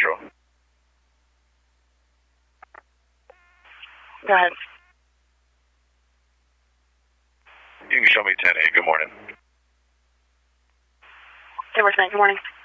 Central. Go ahead. You can show me 10A. Good morning. Good morning.